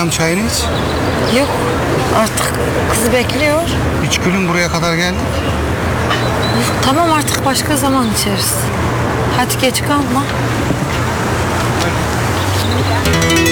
Meryem çayını iç. Yok artık kızı bekliyor. Üç gülüm buraya kadar geldik. Yok, tamam artık başka zaman içeriz. Hadi geç kalma.